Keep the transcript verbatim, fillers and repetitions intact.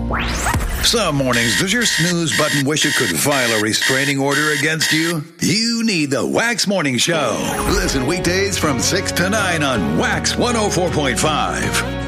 Some mornings, does your snooze button wish it could file a restraining order against you? You need the Wax Morning Show. Listen weekdays from six to nine on Wax one oh four point five.